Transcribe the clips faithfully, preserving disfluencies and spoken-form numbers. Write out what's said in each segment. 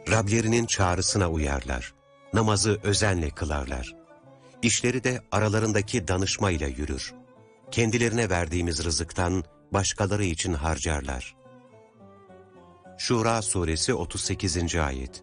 Rablerinin çağrısına uyarlar. Namazı özenle kılarlar. İşleri de aralarındaki danışmayla yürür. Kendilerine verdiğimiz rızıktan başkaları için harcarlar. Şura Suresi otuz sekizinci Ayet.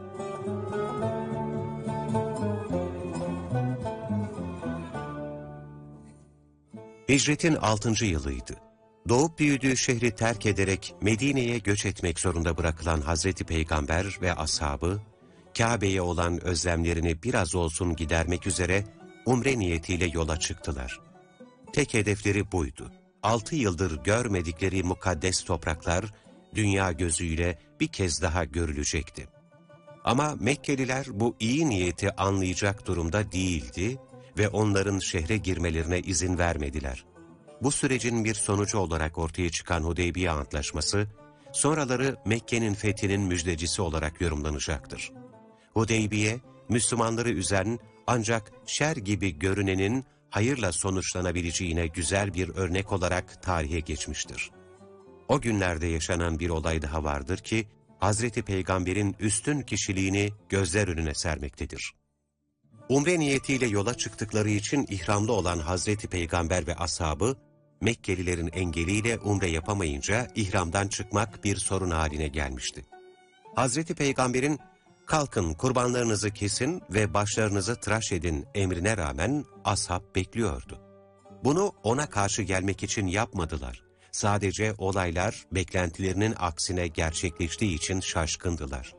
Hicretin altıncı yılıydı. Doğup büyüdüğü şehri terk ederek Medine'ye göç etmek zorunda bırakılan Hazreti Peygamber ve ashabı, Kabe'ye olan özlemlerini biraz olsun gidermek üzere umre niyetiyle yola çıktılar. Tek hedefleri buydu. Altı yıldır görmedikleri mukaddes topraklar, dünya gözüyle bir kez daha görülecekti. Ama Mekkeliler bu iyi niyeti anlayacak durumda değildi ve onların şehre girmelerine izin vermediler. Bu sürecin bir sonucu olarak ortaya çıkan Hudeybiye Antlaşması, sonraları Mekke'nin fethinin müjdecisi olarak yorumlanacaktır. Hudeybiye, Müslümanları üzen ancak şer gibi görünenin hayırla sonuçlanabileceğine güzel bir örnek olarak tarihe geçmiştir. O günlerde yaşanan bir olay daha vardır ki, Hazreti Peygamber'in üstün kişiliğini gözler önüne sermektedir. Umre niyetiyle yola çıktıkları için ihramlı olan Hazreti Peygamber ve ashabı, Mekkelilerin engeliyle umre yapamayınca ihramdan çıkmak bir sorun haline gelmişti. Hazreti Peygamber'in "Kalkın, kurbanlarınızı kesin ve başlarınızı tıraş edin" emrine rağmen ashab bekliyordu. Bunu ona karşı gelmek için yapmadılar. Sadece olaylar beklentilerinin aksine gerçekleştiği için şaşkındılar.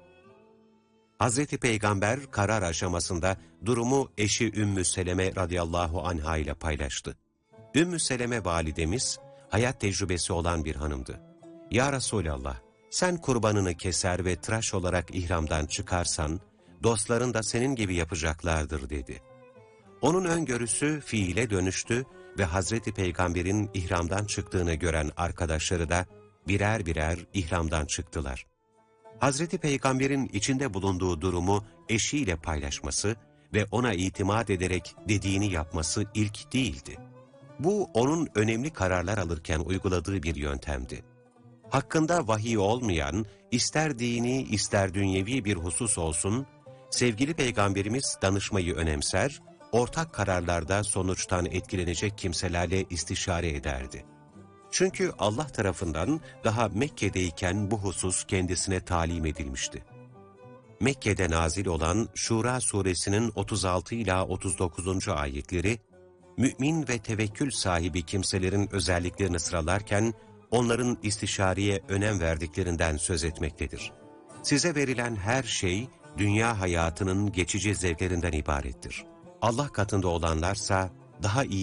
Hazreti Peygamber karar aşamasında durumu eşi Ümmü Seleme radıyallahu anha ile paylaştı. Ümmü Seleme validemiz hayat tecrübesi olan bir hanımdı. "Ya Resulallah, sen kurbanını keser ve tıraş olarak ihramdan çıkarsan, dostların da senin gibi yapacaklardır" dedi. Onun öngörüsü fiile dönüştü ve Hazreti Peygamber'in ihramdan çıktığını gören arkadaşları da birer birer ihramdan çıktılar. Hazreti Peygamber'in içinde bulunduğu durumu eşiyle paylaşması ve ona itimat ederek dediğini yapması ilk değildi. Bu onun önemli kararlar alırken uyguladığı bir yöntemdi. Hakkında vahiy olmayan, ister dini ister dünyevi bir husus olsun, sevgili Peygamberimiz danışmayı önemser, ortak kararlarda sonuçtan etkilenecek kimselerle istişare ederdi. Çünkü Allah tarafından daha Mekke'deyken bu husus kendisine talim edilmişti. Mekke'de nazil olan Şura suresinin otuz altı ila otuz dokuzuncu ayetleri, mümin ve tevekkül sahibi kimselerin özelliklerini sıralarken, onların istişareye önem verdiklerinden söz etmektedir. Size verilen her şey, dünya hayatının geçici zevklerinden ibarettir. Allah katında olanlarsa daha iyi